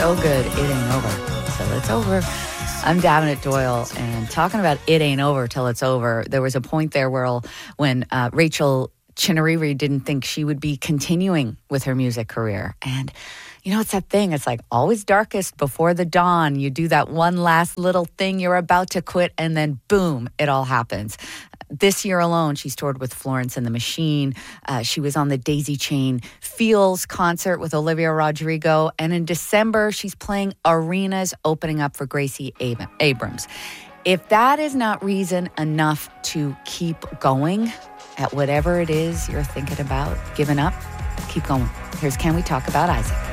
So good, it ain't over till it's over. I'm Davenant Doyle, and talking about it ain't over till it's over. There was a point there when Rachel Chinariri didn't think she would be continuing with her music career. And, you know, it's that thing. It's like always darkest before the dawn. You do that one last little thing, you're about to quit, and then boom, it all happens. This year alone, she's toured with Florence and the Machine. She was on the Daisy Chain Feels concert with Olivia Rodrigo. And in December, she's playing arenas, opening up for Gracie Abrams. If that is not reason enough to keep going at whatever it is you're thinking about giving up, keep going. Here's Can We Talk About Isaac?